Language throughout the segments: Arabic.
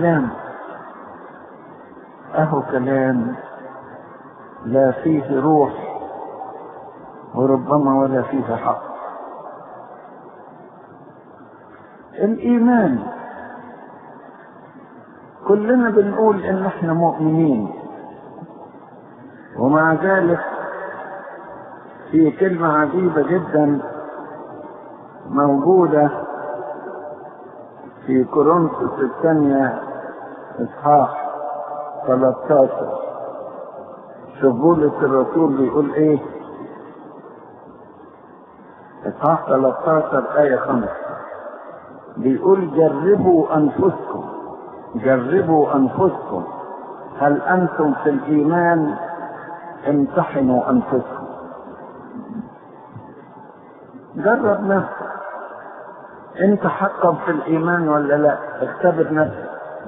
كلام، اهو كلام لا فيه روح وربما ولا فيه حق. الايمان كلنا بنقول ان احنا مؤمنين، ومع ذلك في كلمة عجيبة جدا موجودة في كورنثوس الثانية اصحاح 13. شوف بولس الرسول بيقول ايه، اصحاح 13 آية 5، بيقول جربوا أنفسكم هل أنتم في الإيمان، امتحنوا أنفسكم. جرب نفسك، انت حقا في الإيمان ولا لا؟ اختبر نفسك.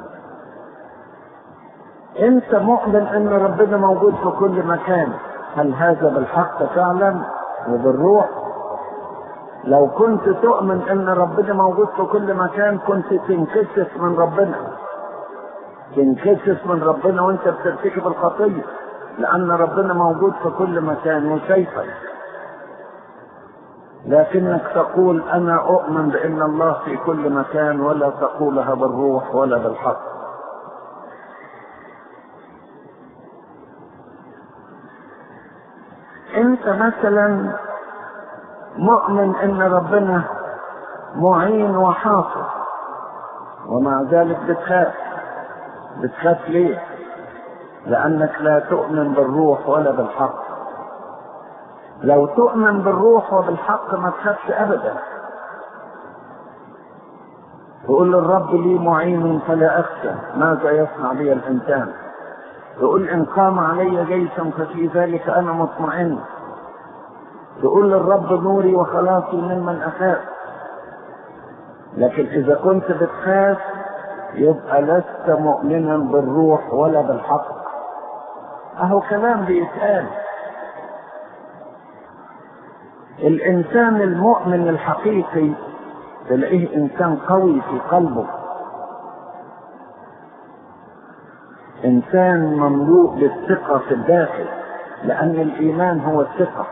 انت مؤمن ان ربنا موجود في كل مكان، هل هذا بالحق فعلا وبالروح؟ لو كنت تؤمن ان ربنا موجود في كل مكان كنت تنكسف من ربنا وانت بترتكب الخطية، لان ربنا موجود في كل مكان وشايفك. لكنك تقول انا اؤمن بان الله في كل مكان، ولا تقولها بالروح ولا بالحق. انت مثلا مؤمن ان ربنا معين وحافظ، ومع ذلك بتخاف ليه؟ لانك لا تؤمن بالروح ولا بالحق. لو تؤمن بالروح وبالحق ما تخافش ابدا. تقول الرب لي معين فلا اخشى، ماذا يصنع بي الانسان؟ تقول ان قام علي جيشا ففي ذلك انا مطمئن. تقول الرب نوري وخلاصي ممن اخاف. لكن اذا كنت بتخاف يبقى لست مؤمنا بالروح ولا بالحق. اهو كلام بيتقال. الانسان المؤمن الحقيقي تلاقيه انسان قوي في قلبه، انسان مملوء بالثقة في الداخل، لان الايمان هو الثقة.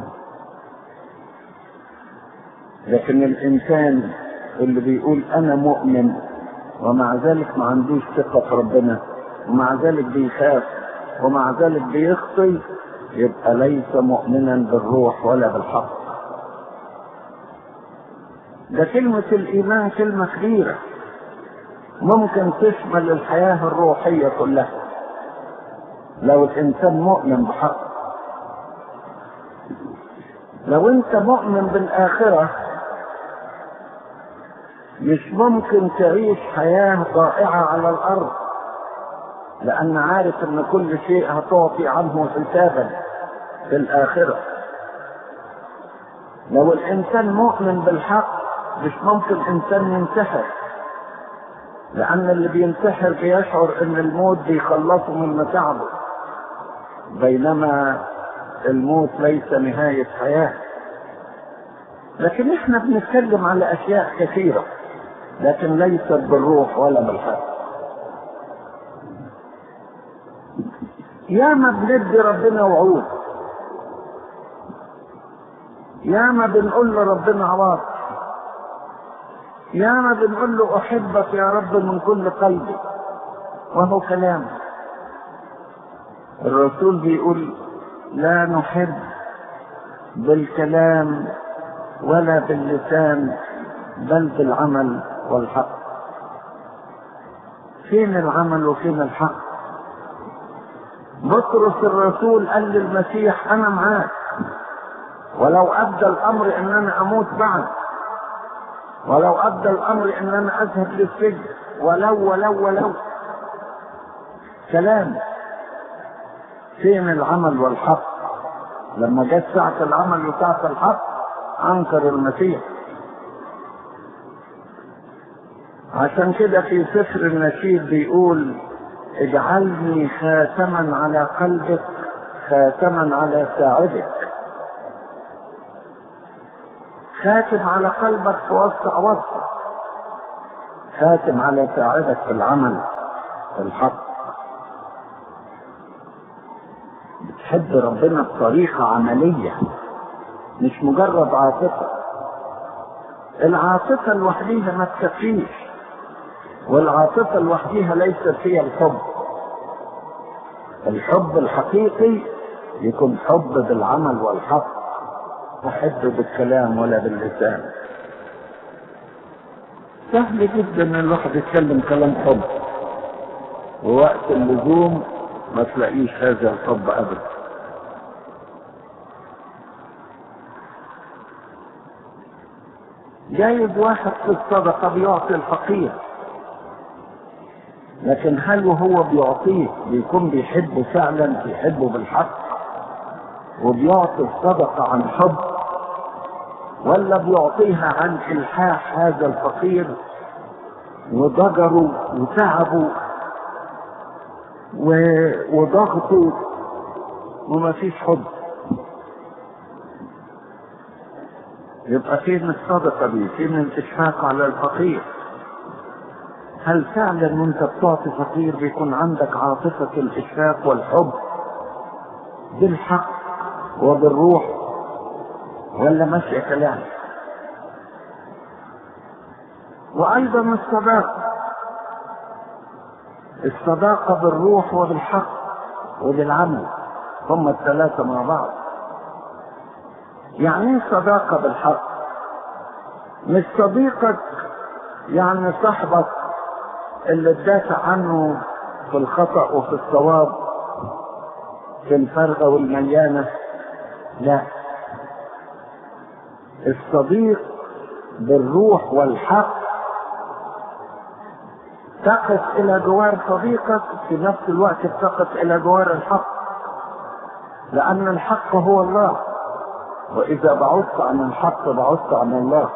لكن الانسان اللي بيقول انا مؤمن ومع ذلك ما عندوش ثقة في ربنا، ومع ذلك بيخاف، ومع ذلك بيخطي، يبقى ليس مؤمنا بالروح ولا بالحق. ده كلمة الايمان كلمة كبيرة ممكن تشمل الحياة الروحية كلها لو الانسان مؤمن بحق. لو انت مؤمن بالاخرة مش ممكن تعيش حياة ضائعة على الارض، لان عارف ان كل شيء هتعطي عنه حسابا في الاخرة. لو الانسان مؤمن بالحق مش ممكن انسان ينتحر، لان اللي بينتحر بيشعر ان الموت بيخلصه من متاعبه، بينما الموت ليس نهاية حياة. لكن احنا بنتكلم على اشياء كثيرة لكن ليست بالروح ولا بالحق. ياما بندي ربنا وعود، ياما بنقول لربنا عواطف، ياما بنقول له احبك يا رب من كل قلبي، وهو كلام. الرسول بيقول لا نحب بالكلام ولا باللسان بل بالعمل والحق. فين العمل وفين الحق؟ بطرس الرسول قال للمسيح انا معاك، ولو ادى الامر ان انا اموت بعد، ولو ادى الامر ان انا اذهب للسجن، ولو كلام. فين العمل والحق؟ لما جت ساعة العمل وساعة الحق انكر المسيح. عشان كده في سفر النشيد بيقول اجعلني خاتما على قلبك، خاتما على ساعدك. خاتم على قلبك في وسط، خاتم على ساعدك في العمل. الحق. بتحب ربنا بطريقة عملية مش مجرد عاطفة. العاطفة لوحديها ما تكفيش، والعاطفة لوحديها ليست هي الحب. الحب الحقيقي يكون حب بالعمل والحق، وحب بالكلام ولا باللسان. سهل جدا ان الواحد يتكلم كلام حب، ووقت اللزوم ما تلاقيش هذا الحب ابدا. جايز واحد في الصدقة بيعطي الفقير، لكن هل وهو بيعطيه بيكون بيحبه فعلا، بيحبه بالحق وبيعطي الصدقة عن حب، ولا بيعطيها عن إلحاح هذا الفقير وضجره وتعبه وضغطه وما فيش حب؟ يبقى فين الصدقة دي؟ فين الإشفاق على الفقير؟ هل فعلا وانت بتعطي فقير بيكون عندك عاطفة الإشفاق والحب بالحق وبالروح، ولا ماشي كلام؟ وأيضا الصداقة بالروح وبالحق وبالعمل، هم الثلاثة مع بعض. يعني ايه صداقة بالحق؟ مش صديقك يعني صاحبك اللي تدافع عنه في الخطأ وفي الصواب، في الفرغة والمليانة، لا. الصديق بالروح والحق تقف إلى جوار صديقك، في نفس الوقت تقف إلى جوار الحق، لأن الحق هو الله، وإذا بعدت عن الحق بعدت عن الله.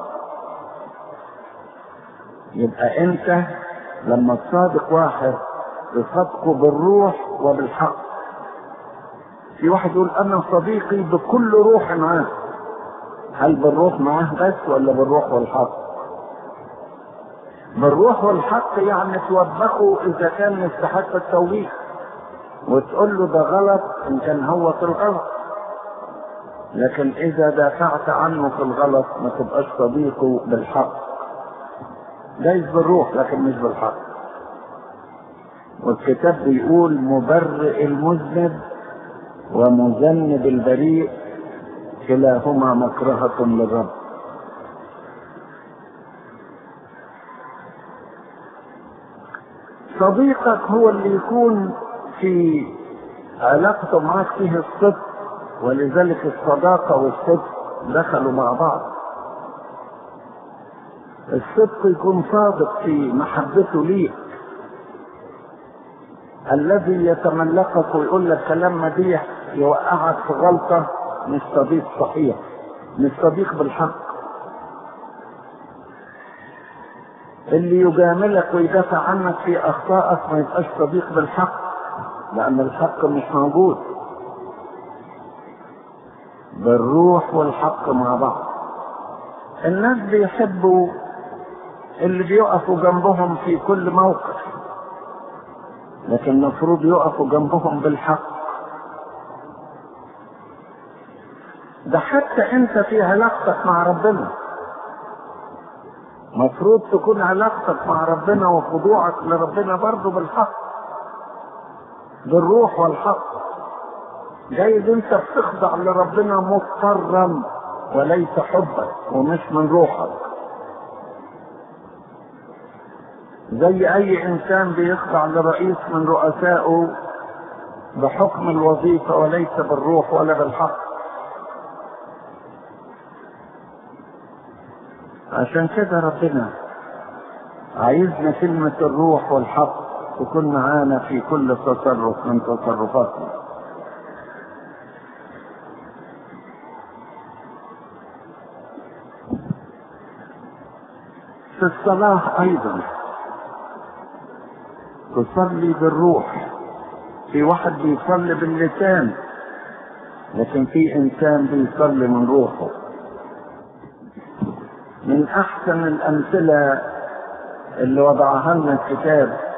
يبقى أنت لما تصادق واحد تصادقه بالروح وبالحق. في واحد يقول أنا صديقي بكل روح معاه، هل بالروح معاه بس ولا بالروح والحق؟ بالروح والحق يعني توبخه إذا كان يستحق التوبيخ، وتقول له ده غلط إن كان هو في الغلط، لكن إذا دافعت عنه في الغلط ما تبقاش صديقه بالحق. جايز بالروح لكن مش بالحق. والكتاب بيقول مبرئ المذنب ومذنب البريء كلاهما مكرهة للرب. صديقك هو اللي يكون في علاقته معك فيه الصدق، ولذلك الصداقة والصدق دخلوا مع بعض. الصدق يكون صادق في محبته ليك، الذي يتملقك ويقول لك كلام مديح يوقعك في غلطة مش صديق صحيح، مش صديق بالحق. اللي يجاملك ويدافع عنك في أخطائك ما يبقاش صديق بالحق، لأن الحق مش موجود. بالروح والحق مع بعض. الناس بيحبوا اللي بيقفوا جنبهم في كل موقف، لكن المفروض يقفوا جنبهم بالحق. ده حتى انت في علاقتك مع ربنا مفروض تكون علاقتك مع ربنا وخضوعك لربنا برضه بالحق، بالروح والحق. جايز انت بتخضع لربنا مضطرا وليس حبا ومش من روحك، زي اي انسان بيخضع لرئيس من رؤسائه بحكم الوظيفة وليس بالروح ولا بالحق. عشان كده ربنا عايزنا كلمة الروح والحق تكون معانا في كل تصرف من تصرفاتنا. في الصلاة أيضا تصلي بالروح. في واحد بيصلي باللسان، لكن في إنسان بيصلي من روحه. من أحسن الأمثلة اللي وضعها لنا الكتاب